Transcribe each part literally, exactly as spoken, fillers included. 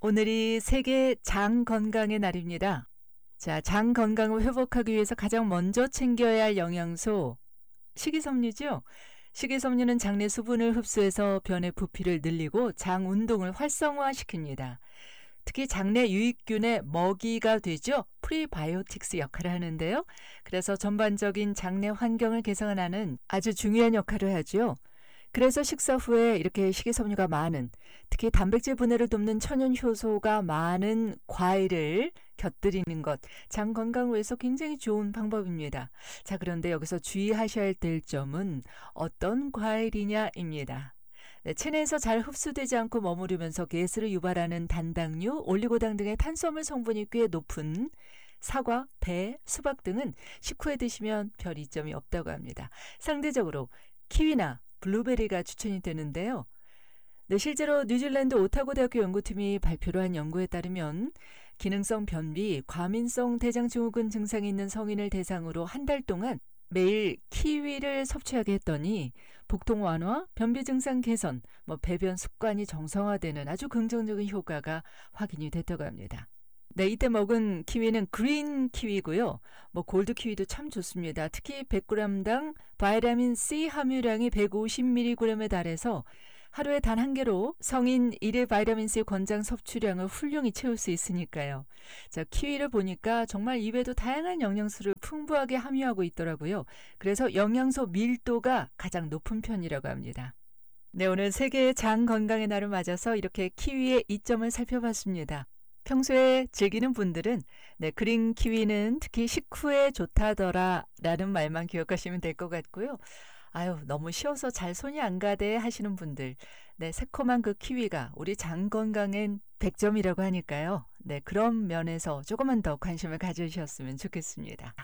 오늘이 세계 장 건강의 날입니다. 자, 장 건강을 회복하기 위해서 가장 먼저 챙겨야 할 영양소, 식이섬유죠. 식이섬유는 장내 수분을 흡수해서 변의 부피를 늘리고 장 운동을 활성화시킵니다. 특히 장내 유익균의 먹이가 되죠. 프리바이오틱스 역할을 하는데요. 그래서 전반적인 장내 환경을 개선하는 아주 중요한 역할을 하죠. 그래서 식사 후에 이렇게 식이섬유가 많은, 특히 단백질 분해를 돕는 천연 효소가 많은 과일을 곁들이는 것, 장 건강을 위해서 굉장히 좋은 방법입니다. 자, 그런데 여기서 주의하셔야 될 점은 어떤 과일이냐입니다. 네, 체내에서 잘 흡수되지 않고 머무르면서 가스를 유발하는 단당류, 올리고당 등의 탄수화물 성분이 꽤 높은 사과, 배, 수박 등은 식후에 드시면 별 이점이 없다고 합니다. 상대적으로 키위나 블루베리가 추천이 되는데요. 네, 실제로 뉴질랜드 오타고 대학교 연구팀이 발표를 한 연구에 따르면 기능성 변비, 과민성 대장증후군 증상이 있는 성인을 대상으로 한 달 동안 매일 키위를 섭취하게 했더니 복통 완화, 변비 증상 개선, 뭐 배변 습관이 정상화되는 아주 긍정적인 효과가 확인이 됐다고 합니다. 네, 이때 먹은 키위는 그린 키위고요. 뭐 골드 키위도 참 좋습니다. 특히 백 그램당 바이타민 C 함유량이 백오십 밀리그램에 달해서 하루에 단 한 개로 성인 일일 바이타민 C 권장 섭취량을 훌륭히 채울 수 있으니까요. 자, 키위를 보니까 정말 이외에도 다양한 영양소를 풍부하게 함유하고 있더라고요. 그래서 영양소 밀도가 가장 높은 편이라고 합니다. 네, 오늘 세계 장 건강의 날을 맞아서 이렇게 키위의 이점을 살펴봤습니다. 평소에 즐기는 분들은 네, 그린 키위는 특히 식후에 좋다더라 라는 말만 기억하시면 될 것 같고요. 아유, 너무 쉬워서 잘 손이 안 가대 하시는 분들, 네, 새콤한 그 키위가 우리 장 건강엔 백 점이라고 하니까요. 네, 그런 면에서 조금만 더 관심을 가져주셨으면 좋겠습니다.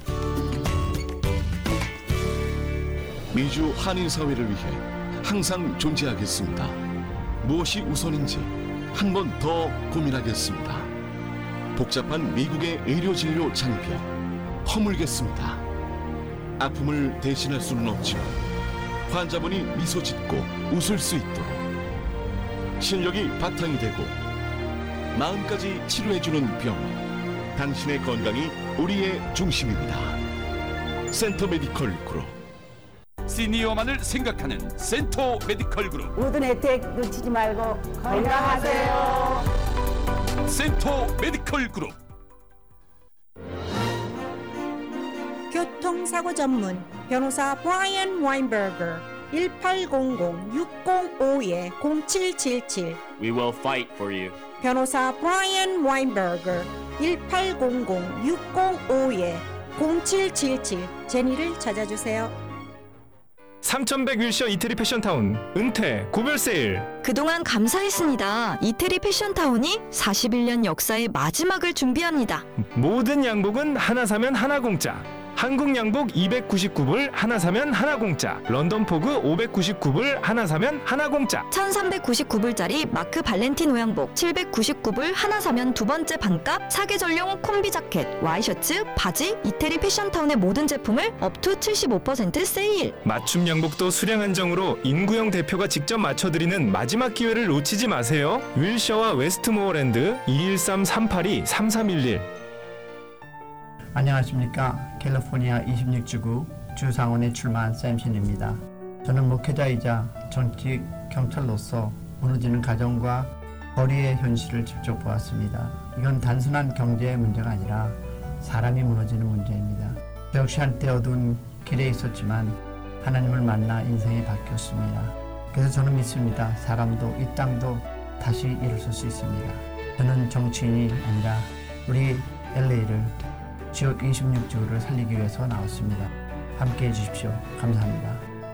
미주 한인사회를 위해 항상 존재하겠습니다. 무엇이 우선인지 한 번 더 고민하겠습니다. 복잡한 미국의 의료진료 장벽 허물겠습니다. 아픔을 대신할 수는 없지만 환자분이 미소 짓고 웃을 수 있도록 실력이 바탕이 되고 마음까지 치료해주는 병원, 당신의 건강이 우리의 중심입니다. 센터 메디컬 그룹. 시니어만을 생각하는 센터 메디컬 그룹. 모든 혜택 놓치지 말고 건강하세요. 센터 메디컬 그룹. 교통사고 전문 변호사 브라이언 와인버거 일팔공공 육공오 공칠칠칠. We will fight for you. 변호사 브라이언 와인버거 일팔공공 육공오 공칠칠칠. 제니를 찾아주세요. 삼천백 윌셔 이태리 패션타운 은퇴 고별 세일. 그동안 감사했습니다. 이태리 패션타운이 사십일 년 역사의 마지막을 준비합니다. 모든 양복은 하나 사면 하나 공짜. 한국 양복 이백구십구 불 하나 사면 하나 공짜. 런던 포그 오백구십구 불 하나 사면 하나 공짜. 천삼백구십구 불짜리 마크 발렌티노 양복 칠백구십구 불 하나 사면 두 번째 반값. 사계절용 콤비 자켓, 와이셔츠, 바지, 이태리 패션타운의 모든 제품을 업투 칠십오 퍼센트 세일. 맞춤 양복도 수량 한정으로 인구영 대표가 직접 맞춰드리는 마지막 기회를 놓치지 마세요. 윌셔와 웨스트모어랜드 이일삼 삼팔이 삼삼일일. 안녕하십니까. 캘리포니아 이십육 지구 주상원에 출마한 샘신입니다. 저는 목회자이자 정치 경찰로서 무너지는 가정과 거리의 현실을 직접 보았습니다. 이건 단순한 경제의 문제가 아니라 사람이 무너지는 문제입니다. 저 역시 한때 어두운 길에 있었지만 하나님을 만나 인생이 바뀌었습니다. 그래서 저는 믿습니다. 사람도 이 땅도 다시 일어설 수 있습니다. 저는 정치인이 아니라 우리 엘에이를 지역 이십육 지구를 살리기 위해서 나왔습니다. 함께해 주십시오. 감사합니다.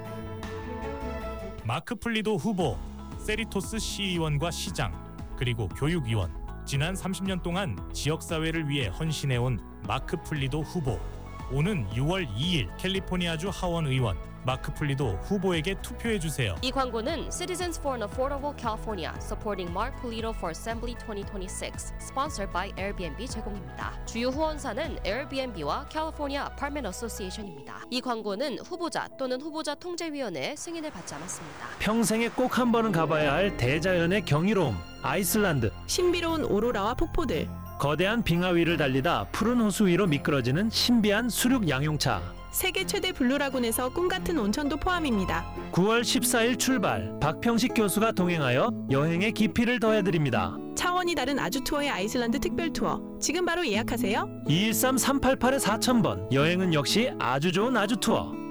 마크 플리도 후보, 세리토스 시의원과 시장, 그리고 교육위원, 지난 삼십 년 동안 지역사회를 위해 헌신해온 마크 플리도 후보. 오는 유월 이일 캘리포니아주 하원 의원, 마크 플리도 후보에게 투표해 주세요. 이 광고는 Citizens for an Affordable California supporting Mark Polito for Assembly twenty twenty-six, sponsored by 에어비앤비 제공입니다. 주요 후원사는 에어비앤비와 California Apartment Association입니다. 이 광고는 후보자 또는 후보자 통제위원회의 승인을 받지 않았습니다. 평생에 꼭 한 번은 가봐야 할 대자연의 경이로움, 아이슬란드. 신비로운 오로라와 폭포들. 거대한 빙하 위를 달리다 푸른 호수 위로 미끄러지는 신비한 수륙 양용차. 세계 최대 블루라군에서 꿈같은 온천도 포함입니다. 구월 십사일 출발. 박평식 교수가 동행하여 여행의 깊이를 더해드립니다. 차원이 다른 아주 투어의 아이슬란드 특별 투어. 지금 바로 예약하세요. 이일삼 삼팔팔 사천 번. 여행은 역시 아주 좋은 아주 투어.